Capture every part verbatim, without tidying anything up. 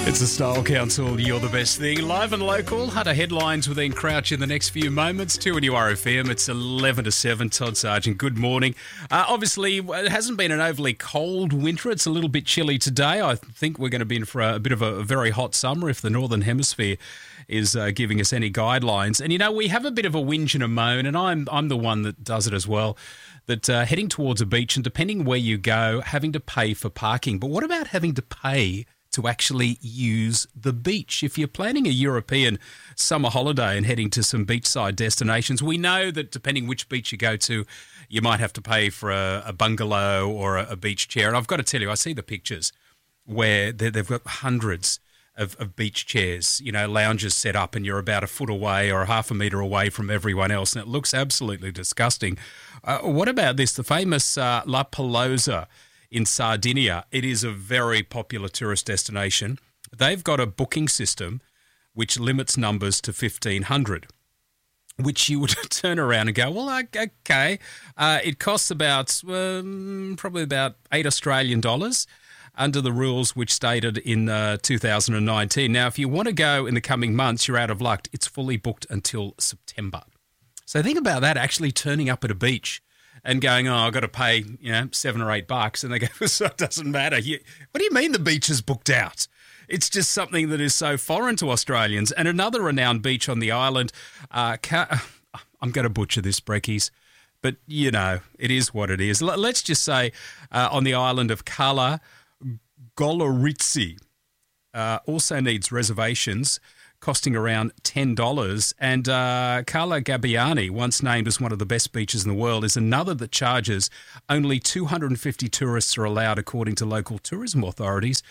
It's the Style Council, You're the Best Thing. Live and local. Hunter headlines with Ian Crouch in the next few moments. two on U R F M. It's eleven to seven. Todd Sargent, good morning. Uh, obviously, it hasn't been an overly cold winter. It's a little bit chilly today. I think we're going to be in for a, a bit of a, a very hot summer if the Northern Hemisphere is uh, giving us any guidelines. And, you know, we have a bit of a whinge and a moan, and I'm, I'm the one that does it as well, that uh, heading towards a beach and depending where you go, having to pay for parking. But what about having to pay to actually use the beach? If you're planning a European summer holiday and heading to some beachside destinations, we know that depending which beach you go to, you might have to pay for a, a bungalow or a, a beach chair. And I've got to tell you, I see the pictures where they've got hundreds of, of beach chairs, you know, lounges set up, and you're about a foot away or a half a metre away from everyone else, and it looks absolutely disgusting. Uh, what about this? The famous uh, La Pelosa in Sardinia. It is a very popular tourist destination. They've got a booking system which limits numbers to fifteen hundred, which you would turn around and go, well, okay, uh, it costs about um, probably about eight Australian dollars under the rules which stated in uh, two thousand nineteen. Now, if you want to go in the coming months, you're out of luck. It's fully booked until September. So think about that, actually turning up at a beach and going, oh, I've got to pay, you know, seven or eight bucks. And they go, so it doesn't matter. You, what do you mean the beach is booked out? It's just something that is so foreign to Australians. And another renowned beach on the island, uh, Ca- I'm going to butcher this, Brekkies, but, you know, it is what it is. L- let's just say uh, on the island of Cala Goloritsi, uh, also needs reservations, costing around ten dollars. And uh, Cala Gabbiani, once named as one of the best beaches in the world, is another that charges only two hundred fifty tourists are allowed, according to local tourism authorities.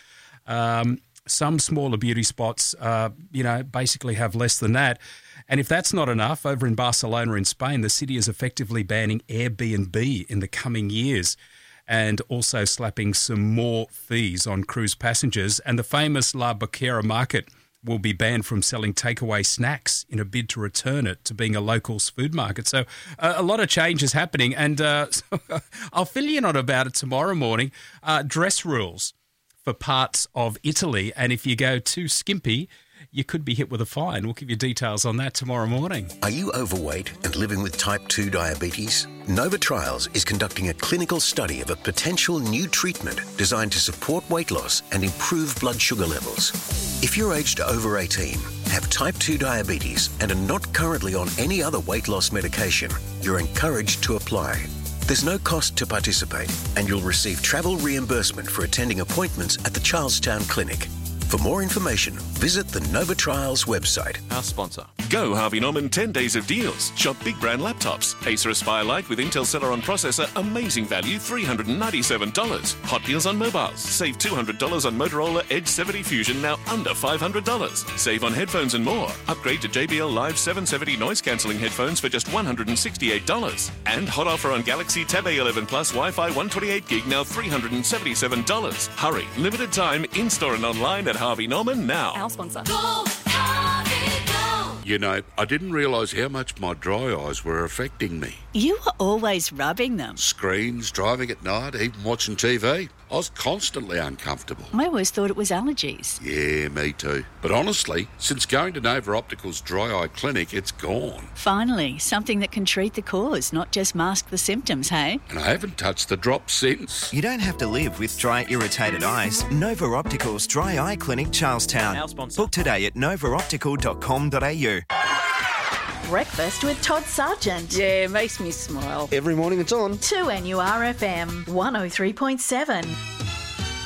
Um, some smaller beauty spots, uh, you know, basically have less than that. And if that's not enough, over in Barcelona in Spain, the city is effectively banning Airbnb in the coming years and also slapping some more fees on cruise passengers. And the famous La Boquera market will be banned from selling takeaway snacks in a bid to return it to being a locals food market. So uh, a lot of change is happening, and uh, so I'll fill you in on about it tomorrow morning. Uh, dress rules for parts of Italy, and if you go too skimpy, you could be hit with a fine. We'll give you details on that tomorrow morning. Are you overweight and living with type two diabetes? Nova Trials is conducting a clinical study of a potential new treatment designed to support weight loss and improve blood sugar levels. If you're aged over eighteen, have type two diabetes and are not currently on any other weight loss medication, you're encouraged to apply. There's no cost to participate, and you'll receive travel reimbursement for attending appointments at the Charlestown Clinic. For more information, visit the Nova Trials website. Our sponsor. Go Harvey Norman ten days of deals. Shop big brand laptops. Acer Aspire Lite with Intel Celeron processor, amazing value, three hundred ninety-seven dollars. Hot deals on mobiles. Save two hundred dollars on Motorola Edge seventy Fusion, now under five hundred dollars. Save on headphones and more. Upgrade to J B L Live seven seventy noise cancelling headphones for just one hundred sixty-eight dollars. And hot offer on Galaxy Tab A eleven Plus Wi-Fi one twenty-eight gig, now three hundred seventy-seven dollars. Hurry, limited time, in-store and online at Harvey Norman now. Our sponsor. Go, Harvey, go. You know, I didn't realise how much my dry eyes were affecting me. You were always rubbing them. Screens, driving at night, even watching T V. I was constantly uncomfortable. I always thought it was allergies. Yeah, me too. But honestly, since going to Nova Optical's dry eye clinic, it's gone. Finally, something that can treat the cause, not just mask the symptoms, hey? And I haven't touched the drops since. You don't have to live with dry, irritated eyes. Nova Optical's Dry Eye Clinic, Charlestown. Our sponsor. Book today at nova optical dot com dot a u. Breakfast with Todd Sargent. Yeah, it makes me smile. Every morning it's on. two N U R F M one oh three point seven.